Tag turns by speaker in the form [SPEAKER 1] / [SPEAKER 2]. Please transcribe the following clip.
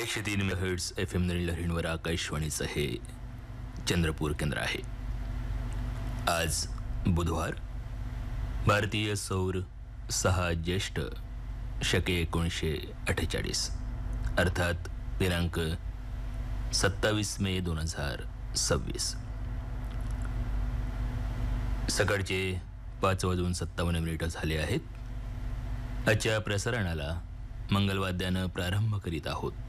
[SPEAKER 1] 103 megahertz FM लहरींवर आकाशवाणीचं हे चंद्रपूर केंद्र आहे. आज बुधवार, भारतीय सौर 6 ज्येष्ठ शके 1948 अर्थात दिनांक 27 मे 2026. सकाळचे 5:57 झाले आहेत. आजच्या प्रसारणाला मंगलवाद्यानं प्रारंभ करीत आहोत.